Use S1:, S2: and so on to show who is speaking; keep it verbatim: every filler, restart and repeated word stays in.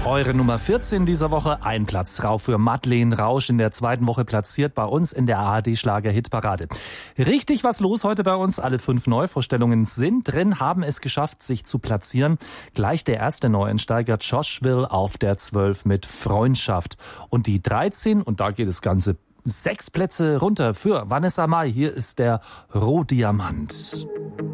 S1: Eure Nummer vierzehn dieser Woche, ein Platz rauf für Madeleine Rausch, in der zweiten Woche platziert bei uns in der A R D-Schlager-Hitparade. Richtig was los heute bei uns, alle fünf Neuvorstellungen sind drin, haben es geschafft, sich zu platzieren. Gleich der erste Neuensteiger, Josh Will, auf der zwölf mit Freundschaft. Und die dreizehn, und da geht das Ganze sechs Plätze runter für Vanessa Mai. Hier ist der Rohdiamant.